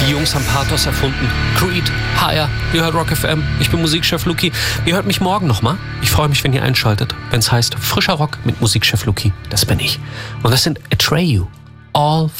Die Jungs haben Pathos erfunden. Creed, Higher, ihr hört Rock FM. Ich bin Musikchef Luki. Ihr hört mich morgen nochmal. Ich freue mich, wenn ihr einschaltet, wenn es heißt Frischer Rock mit Musikchef Luki. Das bin ich. Und das sind Atreyu. All